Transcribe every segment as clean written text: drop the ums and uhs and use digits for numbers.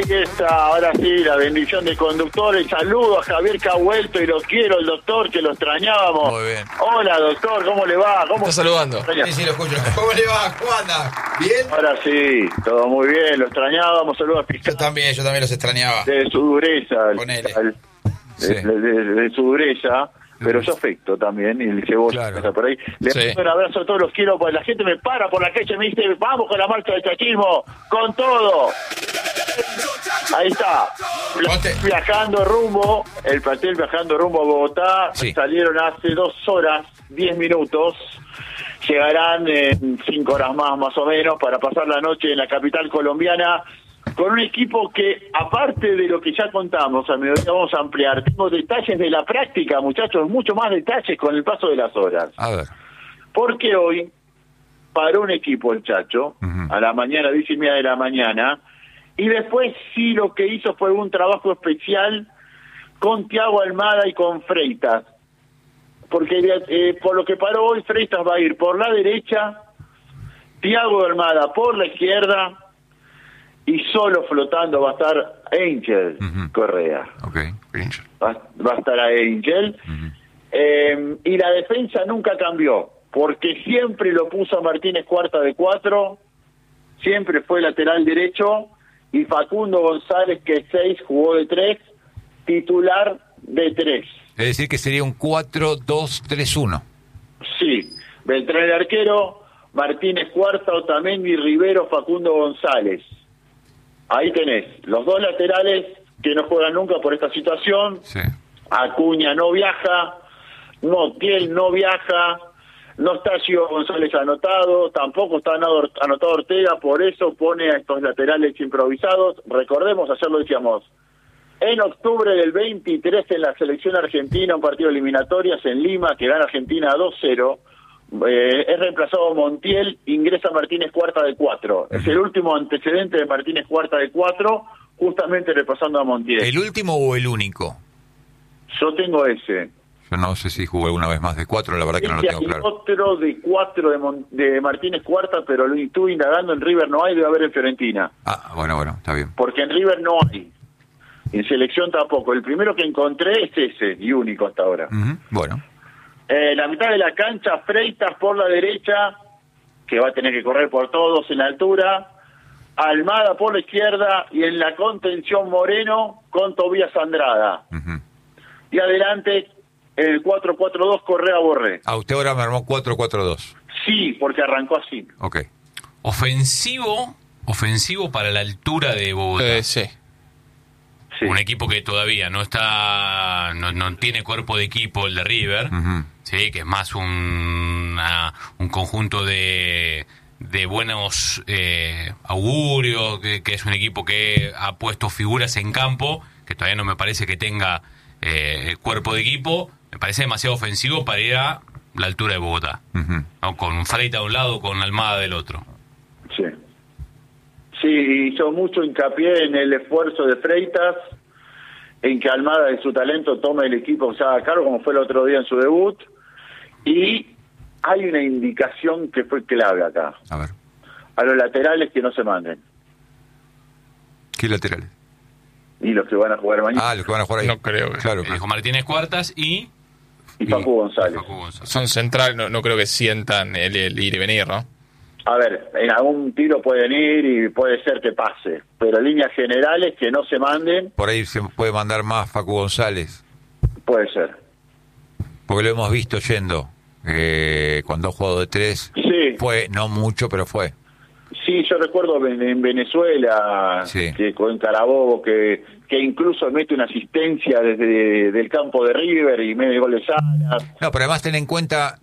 está, ahora sí, la bendición de conductores. Saludo a Javier que ha vuelto y lo quiero, el doctor, que lo extrañábamos. Muy bien. Hola, doctor, ¿cómo le va? ¿Cómo Está saludando. Sí, lo escucho. ¿Cómo le va? ¿Cómo anda? ¿Bien? Ahora sí, todo muy bien, lo extrañábamos. Saludos a Yo también los extrañaba. de su dureza, Ponele. Sí. de su dureza, pero yo afecto también, y el cebolla Claro. está por ahí. Le Sí. mando un abrazo a todos, los quiero, porque la gente me para por la calle y me dice, vamos con la marcha del chachismo, con todo. Ahí está. Ponte. Viajando rumbo, el plantel viajando rumbo a Bogotá, Sí. salieron hace 2 horas, 10 minutos. Llegarán en 5 horas más o menos, para pasar la noche en la capital colombiana, con un equipo que, aparte de lo que ya contamos, a mediodía vamos a ampliar. Tengo detalles de la práctica, muchachos, mucho más detalles con el paso de las horas. A ver. Porque hoy paró un equipo el Chacho, Ujú. a la mañana, 10:30 de la mañana, y después sí lo que hizo fue un trabajo especial con Thiago Almada y con Freitas. Porque por lo que paró hoy, Freitas va a ir por la derecha, Thiago Almada por la izquierda, y solo flotando va a estar Angel Ujú. Correa. Ok. Angel. Va a estar a Angel. Y la defensa nunca cambió, porque siempre lo puso a Martínez Cuarta de 4, siempre fue lateral derecho, y Facundo González, que es 6, jugó de 3, titular de 3. Es decir, que sería un 4-2-3-1. Sí, Beltrán el arquero, Martínez Cuarta, Otamendi, Rivero, Facundo González. Ahí tenés los dos laterales que no juegan nunca por esta situación. Sí. Acuña no viaja, Montiel no viaja, no está Gio González anotado, tampoco está anotado Ortega, por eso pone a estos laterales improvisados. Recordemos, ayer lo decíamos, en octubre del 23 en la selección argentina, un partido de eliminatorias en Lima, que gana Argentina 2-0, es reemplazado Montiel, ingresa Martínez Cuarta de 4. Es el último antecedente de Martínez Cuarta de 4, justamente repasando a Montiel. ¿El último o el único? Yo tengo ese. Yo no sé si jugué una vez más de 4, la verdad que no lo tengo Hay claro. otro de 4 de Martínez Cuarta, pero lo estuve indagando, en River no hay, debe haber en Fiorentina. Ah, bueno, está bien. Porque en River no hay. En selección tampoco. El primero que encontré es ese, y único hasta ahora. Ujú. Bueno. La mitad de la cancha, Freitas por la derecha, que va a tener que correr por todos en la altura. Almada por la izquierda, y en la contención Moreno con Tobías Andrada. Ujú. Y adelante, el 4-4-2, Correa Borré. Ah, usted ahora me armó 4-4-2. Sí, porque arrancó así. Ok. Ofensivo para la altura de Bogotá. Sí. Sí. Un equipo que todavía no tiene cuerpo de equipo, el de River, Ujú. sí, que es más un conjunto de buenos augurios, que es un equipo que ha puesto figuras en campo, que todavía no me parece que tenga el cuerpo de equipo. Me parece demasiado ofensivo para ir a la altura de Bogotá, Ujú. ¿no? Con Freita de un lado, con Almada del otro. Sí. Sí, hizo mucho hincapié en el esfuerzo de Freitas, en que Almada de su talento tome el equipo que se haga cargo, como fue el otro día en su debut. Y hay una indicación que fue clave acá. A ver. A los laterales que no se manden. ¿Qué laterales? Y los que van a jugar mañana. Ah, los que van a jugar ahí. No creo que- Claro. Dijo Martínez Cuartas y Y Facu González. Facu González. Son central, no creo que sientan el ir y venir, ¿no? A ver, en algún tiro pueden ir y puede ser que pase. Pero en líneas generales, que no se manden, Por ahí se puede mandar más Facu González. puede ser. Porque lo hemos visto yendo. Cuando ha jugado de 3. Sí. Fue, no mucho, pero fue. Sí, yo recuerdo en Venezuela, Sí. que con Carabobo, que incluso mete una asistencia desde del campo de River y medio gol de Salas. No, pero además ten en cuenta,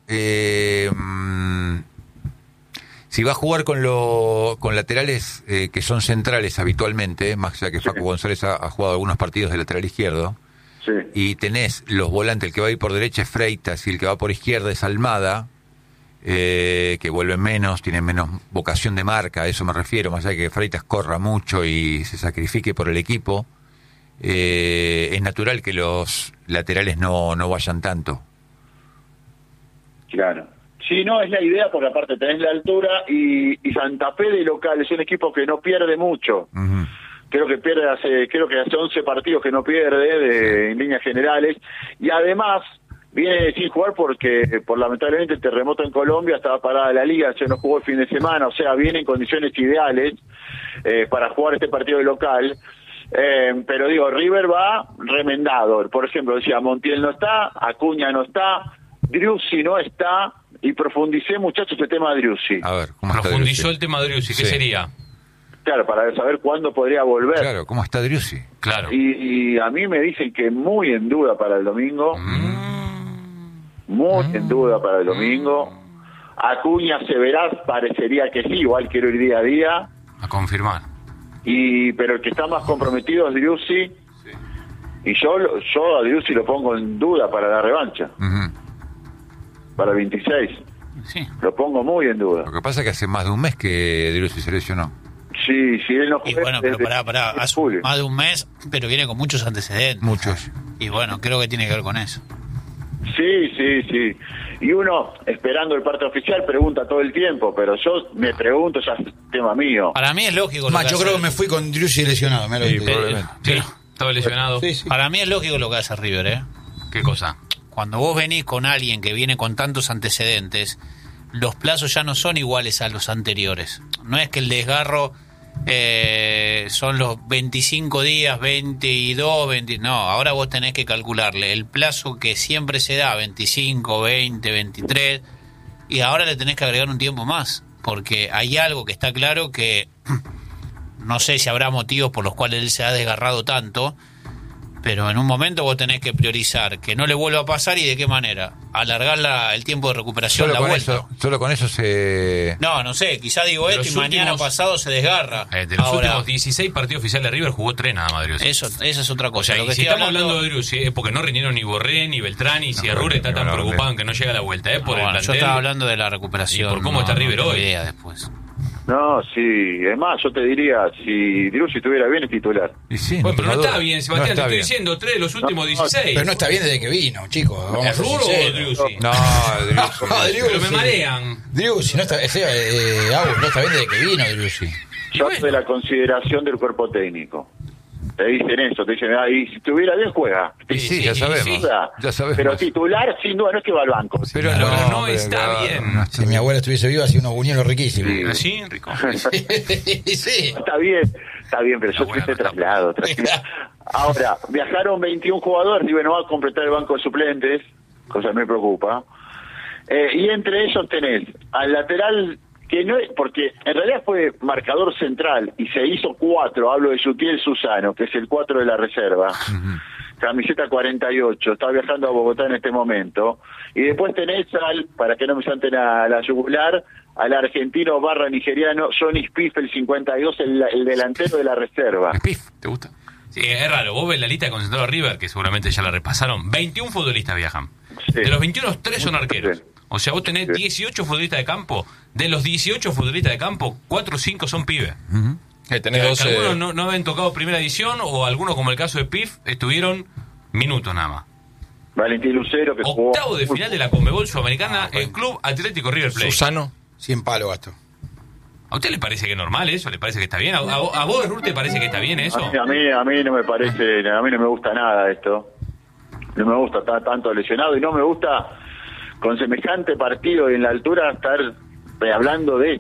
si va a jugar con laterales que son centrales habitualmente, más allá que Facu González ha jugado algunos partidos de lateral izquierdo, Sí. y tenés los volantes, el que va a ir por derecha es Freitas y el que va por izquierda es Almada, que vuelven menos, tienen menos vocación de marca, a eso me refiero, más allá de que Freitas corra mucho y se sacrifique por el equipo, es natural que los laterales no vayan tanto. Claro. Sí, no, es la idea, porque aparte tenés la altura y Santa Fe de local es un equipo que no pierde mucho. Ujú. creo que hace 11 partidos que no pierde en líneas generales, y además viene sin jugar porque lamentablemente el terremoto en Colombia estaba parada la liga, se no jugó el fin de semana, o sea, viene en condiciones ideales para jugar este partido de local. Pero digo, River va remendado. Por ejemplo, decía, Montiel no está, Acuña no está, Driussi no está, y profundicé, muchachos, el tema de Driussi. A ver, ¿cómo está Profundizó Driussi? el tema de Driussi, ¿qué Sí. sería? Claro, para saber cuándo podría volver. Claro, ¿cómo está Driussi? Claro. Y a mí me dicen que muy en duda para el domingo, muy en duda para el domingo. Acuña Severás parecería que sí, igual quiero ir día a día. A confirmar. Pero el que está más comprometido es Driussi, y yo a Driussi lo pongo en duda para la revancha, Ujú. para el 26, Sí. lo pongo muy en duda. Lo que pasa es que hace más de un mes que Driussi se lesionó. Sí, si él no Y juega bueno, pero desde pará, hace julio. más de un mes, pero viene con muchos antecedentes. Muchos. Y bueno, creo que tiene que ver con eso. Sí. Y uno, esperando el parte oficial, pregunta todo el tiempo, pero yo me pregunto, ya es tema mío. Para mí es lógico lo Más, que yo hace. creo que me fui con Driussi lesionado. Me lo Sí, digo. probablemente. Sí, estaba lesionado. Sí, sí. Para mí es lógico lo que hace River, ¿eh? ¿Qué cosa? Cuando vos venís con alguien que viene con tantos antecedentes, los plazos ya no son iguales a los anteriores. No es que el desgarro son los 25 días, 22, 20... No, ahora vos tenés que calcularle el plazo que siempre se da, 25, 20, 23, y ahora le tenés que agregar un tiempo más, porque hay algo que está claro que no sé si habrá motivos por los cuales él se ha desgarrado tanto, pero en un momento vos tenés que priorizar que no le vuelva a pasar, y de qué manera, alargar el tiempo de recuperación, Solo la con, vuelta. solo con eso se... No sé, quizá digo De esto y los mañana últimos- pasado se desgarra. De los Ahora, últimos 16 partidos oficiales de River jugó 3 nada más Driussi. esa es otra O cosa. sea, Lo y que si estoy estamos hablando de Driussi, es porque no rindieron ni Borré, ni Beltrán, y si Arrure está tan no, preocupado en que no llega a la vuelta, por el Bueno, plantel. yo estaba hablando de la recuperación. Y por cómo está River tengo hoy. idea después. No, sí, es más, yo te diría, si Driussi estuviera bien, es titular. Y sí, Bueno, pero no tengo está duda. bien, No Sebastián, te está estoy bien. diciendo 3 de los últimos No, 16. Pero no está bien desde que vino, chicos. Vamos a ser ¿Arruro o sinceros. Driussi? No, Driussi. No, Pero me Driussi. marean. Driussi, no está, Agus, no está bien desde que vino Driussi. Yo de la consideración del cuerpo técnico. Te dicen eso, te dicen, y si estuviera bien, juega. Y sí, ya sí, sabemos. sí. Ya sabemos. Pero titular, sin duda, no es que va al banco. Pero Pero no hombre, está claro, bien. no está Si mi abuela estuviese viva, hacía unos buñuelos riquísimos. Sí. ¿Así, Rico? Sí. Está bien, pero yo bueno, estoy está traslado. Ahora, viajaron 21 jugadores, River no va a completar el banco de suplentes, cosa que me preocupa. Y entre ellos tenés al lateral, que no es, porque en realidad fue marcador central y se hizo 4, hablo de Sutiel Susano, que es el 4 de la reserva. Camiseta 48, está viajando a Bogotá en este momento. Y después tenés para que no me salten a la yugular, al argentino barra nigeriano Johnny Spiff, el 52, el delantero de la reserva. Pif, ¿te gusta? Sí, es raro. Vos ves la lista de concentrado de River, que seguramente ya la repasaron. 21 futbolistas viajan. Sí. De los 21, 3 son arqueros. Sí. O sea, vos tenés Sí. 18 futbolistas de campo. De los 18 futbolistas de campo, 4 o 5 son pibes. Tenés Que 12. algunos no habían tocado primera edición, o algunos, como el caso de Pif, estuvieron minutos nada más. Valentín Lucero, que jugó... Octavo de final de la Conmebol Sudamericana, el Club Atlético River Plate. Susano. 100 palos gasto. ¿A usted le parece que es normal eso? ¿Le parece que está bien? ¿A vos, Rur, te parece que está bien eso? A mí no me parece, a mí no me gusta nada esto. No me gusta estar tanto lesionado y no me gusta con semejante partido y en la altura estar hablando de